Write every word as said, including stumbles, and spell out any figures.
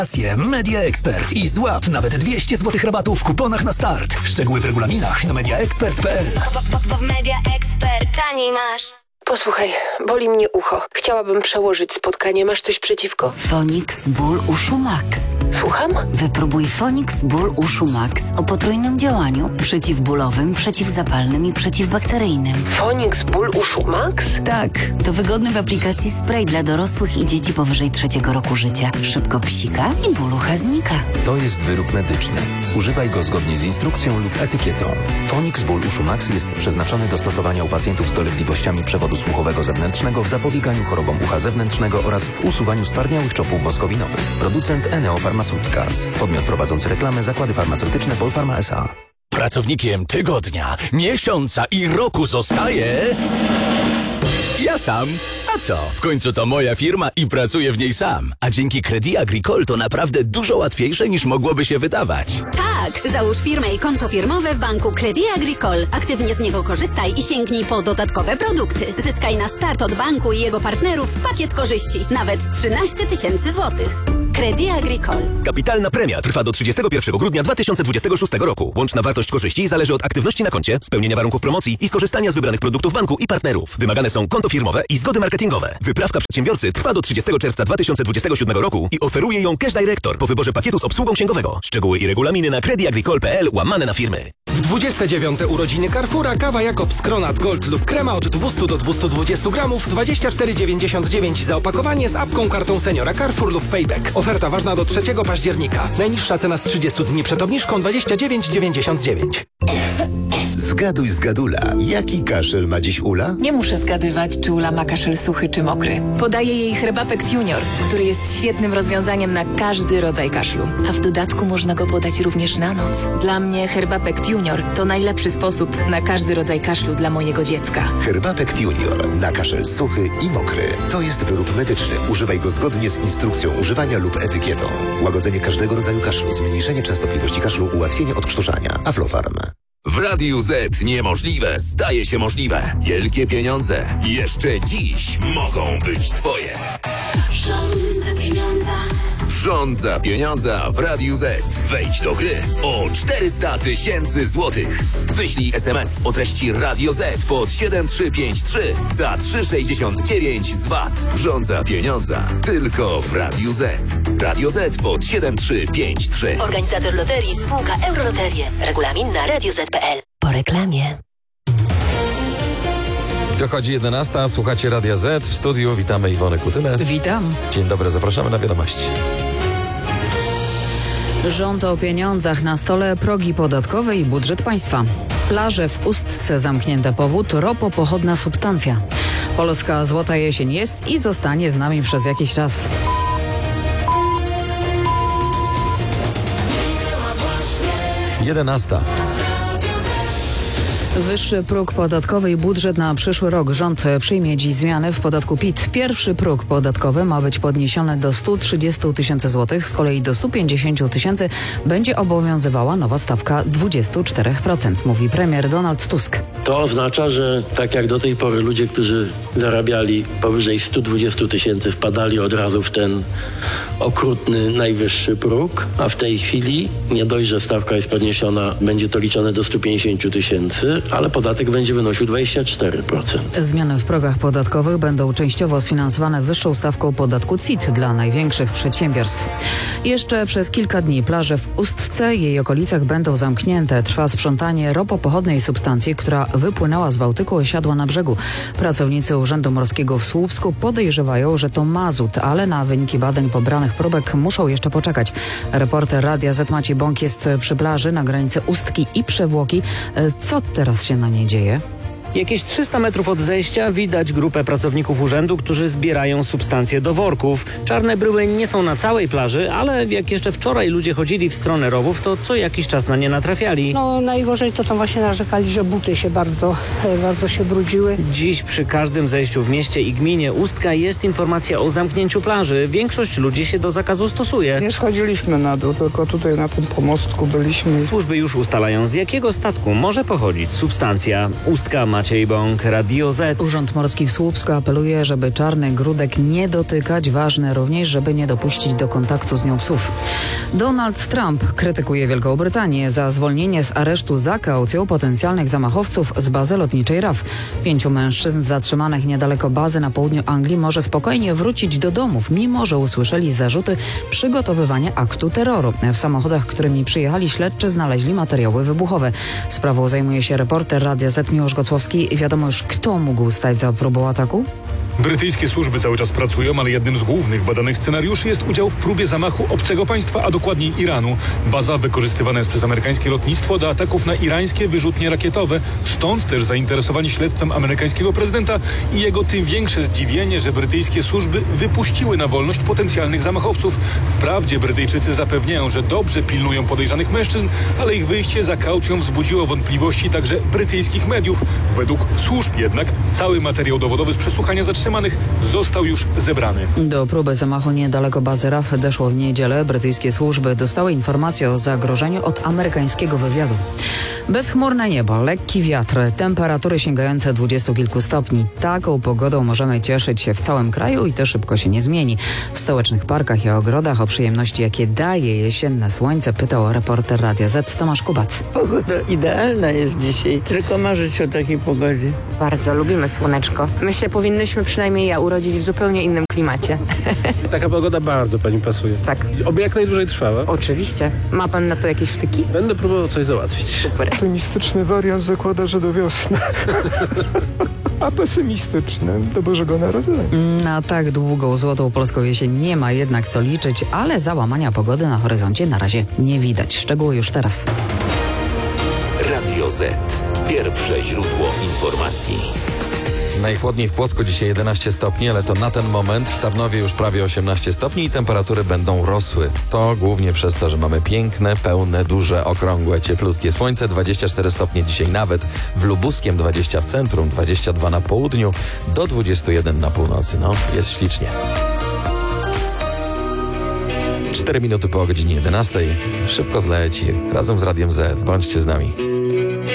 Media Expert i złap nawet dwieście złotych rabatu w kuponach na start. Szczegóły w regulaminach na media expert kropka p l. W Media Expert taniej masz. Posłuchaj, boli mnie ucho. Chciałabym przełożyć spotkanie. Masz coś przeciwko? Fonix Ból Uszu Max. Słucham? Wypróbuj Fonix Ból Uszu Max o potrójnym działaniu przeciwbólowym, przeciwzapalnym i przeciwbakteryjnym. Fonix Ból Uszu Max? Tak, to wygodny w aplikacji spray dla dorosłych i dzieci powyżej trzeciego roku życia. Szybko psika i ból ucha znika. To jest wyrób medyczny. Używaj go zgodnie z instrukcją lub etykietą. Fonix Ból Uszu Max jest przeznaczony do stosowania u pacjentów z dolegliwościami przewodu słuchowego zewnętrznego w zapobieganiu chorobom ucha zewnętrznego oraz w usuwaniu stwardniałych czopów woskowinowych. Producent Eneo Pharmaceuticals. Podmiot prowadzący reklamę Zakłady Farmaceutyczne Polpharma S A. Pracownikiem tygodnia, miesiąca i roku zostaje... ja sam. A co? W końcu to moja firma i pracuję w niej sam. A dzięki Crédit Agricole to naprawdę dużo łatwiejsze niż mogłoby się wydawać. Tak! Załóż firmę i konto firmowe w banku Crédit Agricole. Aktywnie z niego korzystaj i sięgnij po dodatkowe produkty. Zyskaj na start od banku i jego partnerów pakiet korzyści. Nawet trzynaście tysięcy złotych. Crédit Agricole. Kapitalna premia trwa do trzydziestego pierwszego grudnia dwa tysiące dwudziestego szóstego roku. Łączna wartość korzyści zależy od aktywności na koncie, spełnienia warunków promocji i skorzystania z wybranych produktów banku i partnerów. Wymagane są konto firmowe i zgody marketingowe. Wyprawka przedsiębiorcy trwa do trzydziestego czerwca dwa tysiące dwudziestego siódmego roku i oferuje ją Cash Director po wyborze pakietu z obsługą księgowego. Szczegóły i regulaminy na creditagricole kropka p l łamane na firmy. W dwudzieste dziewiąte urodziny Carrefoura kawa Jakobs Kronat Gold lub krema od dwieście do dwustu dwudziestu gramów dwadzieścia cztery dziewięćdziesiąt dziewięć za opakowanie z apką, kartą seniora Carrefour lub Payback. Oferta ważna do trzeciego października. Najniższa cena z trzydziestu dni przed obniżką dwadzieścia dziewięć dziewięćdziesiąt dziewięć. Zgaduj z Gadula. Jaki kaszel ma dziś Ula? Nie muszę zgadywać, czy Ula ma kaszel suchy czy mokry. Podaję jej Herbapekt Junior, który jest świetnym rozwiązaniem na każdy rodzaj kaszlu. A w dodatku można go podać również na noc. Dla mnie Herbapekt Junior to najlepszy sposób na każdy rodzaj kaszlu dla mojego dziecka. Herbapekt Junior na kaszel suchy i mokry. To jest wyrób medyczny. Używaj go zgodnie z instrukcją używania lub etykietą. Łagodzenie każdego rodzaju kaszlu, zmniejszenie częstotliwości kaszlu, ułatwienie odkrztuszania. Aflofarm. W Radiu Z niemożliwe staje się możliwe. Wielkie pieniądze jeszcze dziś mogą być twoje. Rządza pieniądza. Rządza pieniądza w Radiu Z. Wejdź do gry o czterysta tysięcy złotych. Wyślij es em es o treści Radio Z pod siedem trzy pięć trzy za trzy sześćdziesiąt dziewięć z V A T. Rządza pieniądza tylko w Radiu Z. Radio Z pod siedem trzy pięć trzy. Organizator loterii spółka Euroloterie. Regulamin na radio zet kropka p l. Po reklamie. Dochodzi jedenasta, słuchacie Radia Z. W studiu witamy Iwonę Kutynę. Witam. Dzień dobry, zapraszamy na wiadomości. Rząd o pieniądzach na stole, progi podatkowe i budżet państwa. Plaże w Ustce zamknięte powód, ropopochodna substancja. Polska złota jesień jest i zostanie z nami przez jakiś czas. jedenasta. Wyższy próg podatkowy i budżet na przyszły rok. Rząd przyjmie dziś zmiany w podatku P I T. Pierwszy próg podatkowy ma być podniesiony do stu trzydziestu tysięcy złotych, z kolei do stu pięćdziesięciu tysięcy będzie obowiązywała nowa stawka dwadzieścia cztery procent, mówi premier Donald Tusk. To oznacza, że tak jak do tej pory ludzie, którzy zarabiali powyżej stu dwudziestu tysięcy, wpadali od razu w ten okrutny najwyższy próg, a w tej chwili nie dość, że stawka jest podniesiona, będzie to liczone do stu pięćdziesięciu tysięcy, ale podatek będzie wynosił dwadzieścia cztery procent. Zmiany w progach podatkowych będą częściowo sfinansowane wyższą stawką podatku C I T dla największych przedsiębiorstw. Jeszcze przez kilka dni plaże w Ustce i jej okolicach będą zamknięte. Trwa sprzątanie ropopochodnej substancji, która wypłynęła z Bałtyku i osiadła na brzegu. Pracownicy Urzędu Morskiego w Słupsku podejrzewają, że to mazut, ale na wyniki badań pobranych próbek muszą jeszcze poczekać. Reporter Radia Z Maciej Bąk jest przy plaży na granicy Ustki i Przewłoki. Co teraz się na niej dzieje? Jakieś trzysta metrów od zejścia widać grupę pracowników urzędu, którzy zbierają substancje do worków. Czarne bryły nie są na całej plaży, ale jak jeszcze wczoraj ludzie chodzili w stronę rowów, to co jakiś czas na nie natrafiali. No najgorzej to tam właśnie narzekali, że buty się bardzo, bardzo się brudziły. Dziś przy każdym zejściu w mieście i gminie Ustka jest informacja o zamknięciu plaży. Większość ludzi się do zakazu stosuje. Nie schodziliśmy na dół, tylko tutaj na tym pomostku byliśmy. Służby już ustalają, z jakiego statku może pochodzić substancja. Ustka ma Maciej Bąk, Radio Z. Urząd Morski w Słupsku apeluje, żeby czarnych grudek nie dotykać. Ważne również, żeby nie dopuścić do kontaktu z nią psów. Donald Trump krytykuje Wielką Brytanię za zwolnienie z aresztu za kaucją potencjalnych zamachowców z bazy lotniczej R A F. Pięciu mężczyzn zatrzymanych niedaleko bazy na południu Anglii może spokojnie wrócić do domów, mimo że usłyszeli zarzuty przygotowywania aktu terroru. W samochodach, którymi przyjechali śledczy, znaleźli materiały wybuchowe. Sprawą zajmuje się reporter Radia Z Miłosz Gocłowski. Wiadomo już, kto mógł stać za próbą ataku? Brytyjskie służby cały czas pracują, ale jednym z głównych badanych scenariuszy jest udział w próbie zamachu obcego państwa, a dokładniej Iranu. Baza wykorzystywana jest przez amerykańskie lotnictwo do ataków na irańskie wyrzutnie rakietowe. Stąd też zainteresowanie śledztwem amerykańskiego prezydenta i jego tym większe zdziwienie, że brytyjskie służby wypuściły na wolność potencjalnych zamachowców. Wprawdzie Brytyjczycy zapewniają, że dobrze pilnują podejrzanych mężczyzn, ale ich wyjście za kaucją wzbudziło wątpliwości także brytyjskich mediów. Według służb jednak cały materiał dowodowy z przesłuchania zatrzymanych został już zebrany. Do próby zamachu niedaleko bazy R A F doszło w niedzielę. Brytyjskie służby dostały informację o zagrożeniu od amerykańskiego wywiadu. Bezchmurne niebo, lekki wiatr, temperatury sięgające dwudziestu kilku stopni. Taką pogodą możemy cieszyć się w całym kraju i to szybko się nie zmieni. W stołecznych parkach i ogrodach o przyjemności, jakie daje jesienne słońce, pytał reporter Radia Z Tomasz Kubat. Pogoda idealna jest dzisiaj, tylko marzyć o takiej pogodzie. Bardzo lubimy słoneczko. Myślę, powinnyśmy przynajmniej ja urodzić w zupełnie innym klimacie. Taka pogoda bardzo pani pasuje. Tak. Oby jak najdłużej trwała. Oczywiście. Ma pan na to jakieś wtyki? Będę próbował coś załatwić. Super. Optymistyczny wariant zakłada, że do wiosny. A pesymistyczny do Bożego Narodzenia. Na tak długą złotą polską jesień nie ma jednak co liczyć, ale załamania pogody na horyzoncie na razie nie widać. Szczegóły już teraz. Radio Z. Pierwsze źródło informacji. Najchłodniej w Płocku dzisiaj jedenaście stopni, ale to na ten moment. W Tarnowie już prawie osiemnaście stopni i temperatury będą rosły. To głównie przez to, że mamy piękne, pełne, duże, okrągłe, cieplutkie słońce. dwadzieścia cztery stopnie dzisiaj nawet w Lubuskiem, dwadzieścia w centrum, dwadzieścia dwa na południu, do dwudziestu jeden na północy. No, jest ślicznie. cztery minuty po godzinie jedenastej. Szybko zleci. Razem z Radiem Z. Bądźcie z nami.